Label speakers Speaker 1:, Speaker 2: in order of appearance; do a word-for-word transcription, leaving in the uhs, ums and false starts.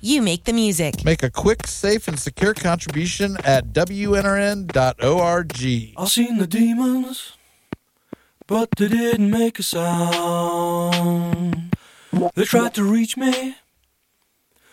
Speaker 1: You make the music.
Speaker 2: Make a quick, safe, and secure contribution at W N R N dot org.
Speaker 3: I've seen the demons, but they didn't make a sound. They tried to reach me,